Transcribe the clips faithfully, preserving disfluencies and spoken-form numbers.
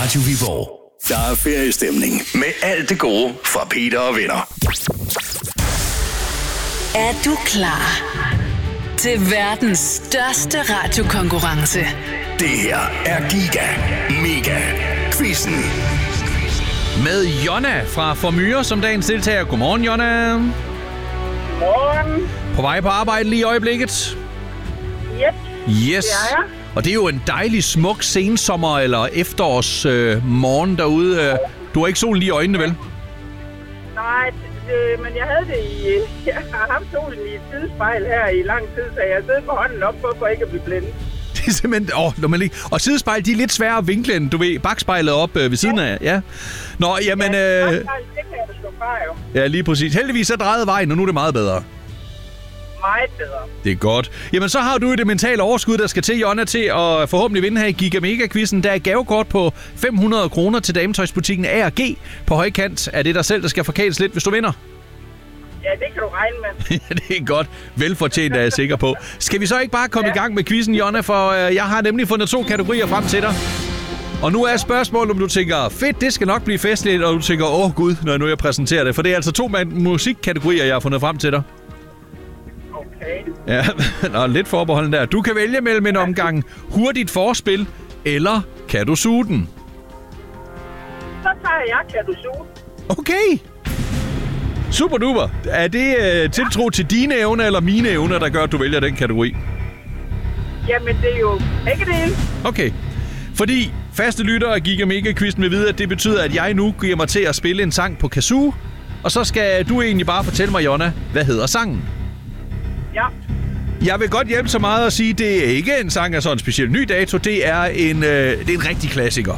Radio Viborg. Der er feriestemning med alt det gode fra Peter og venner. Er du klar til verdens største radiokonkurrence? Det her er Giga Mega Quizzen. Med Jonna fra Formyre som dagens deltager. Godmorgen, Jonna. Godmorgen. På vej på arbejde lige i øjeblikket? Yep. Yes. Det er jeg. Og det er jo en dejlig, smuk sensommer- eller efterårs øh, morgen derude. Øh, du har ikke solen lige i øjnene, vel? Nej, det, men jeg havde det i... Jeg har haft solen i et sidespejl her i lang tid, så jeg sidder med hånden op på, for ikke at blive blændet. Det er simpelthen... Åh, når man lige... Og sidespejl, de er lidt svære at vinkle end, du ved, bakspejlet op øh, ved siden af. Ja. Nå, jamen... Ja, Øh... det kan jeg slå fra, jo. Ja, lige præcis. Heldigvis er drejet vejen, og nu er det meget bedre. Meget bedre. Det er godt. Jamen, så har du det mentale overskud, der skal til, Jonna, til at forhåbentlig vinde her i Giga Mega-quizzen. Der er gavekort på fem hundrede kroner til dametøjsbutikken A og G på højkant. Er det dig selv, der skal forkæles lidt, hvis du vinder? Ja, det kan du regne med. Ja, det er godt. Velfortjent, er jeg sikker på. Skal vi så ikke bare komme ja. i gang med quizzen, Jonna? For øh, jeg har nemlig fundet to kategorier frem til dig. Og nu er spørgsmålet, om du tænker, fedt, det skal nok blive festligt, og du tænker, åh gud, når nu jeg præsenterer det. For det er altså to musikkategorier, jeg har fundet frem til dig. Okay. Ja, nå, lidt forbeholden der. Du kan vælge mellem en omgang hurtigt forspil, eller kan du suge den? Så tager jeg, kan du suge. Okay. Super duper. Er det øh, tiltro til dine evner eller mine evner, der gør, at du vælger den kategori? Jamen, det er jo ikke det. Okay. Fordi faste lyttere af Giga Mega-quizzen vil vide, at det betyder, at jeg nu giver mig til at spille en sang på kazoo. Og så skal du egentlig bare fortælle mig, Jonna, hvad hedder sangen? Ja. Jeg vil godt hjælpe så meget at sige, at det er ikke en sang af sådan en speciel ny dato. Det er en, øh, det er en rigtig klassiker.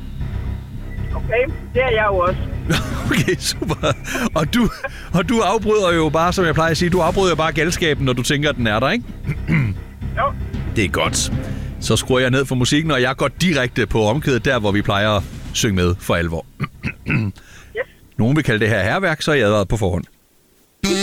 Okay, det er jeg jo også. Okay, super. Og du, og du afbryder jo bare, som jeg plejer at sige, du afbryder jo bare galskaben, når du tænker, at den er der, ikke? Jo. Det er godt. Så skruer jeg ned for musikken, og jeg går direkte på omkvædet, der hvor vi plejer at synge med for alvor. Yes. Nogen vil kalde det her hærværk, så er jeg været på forhånd.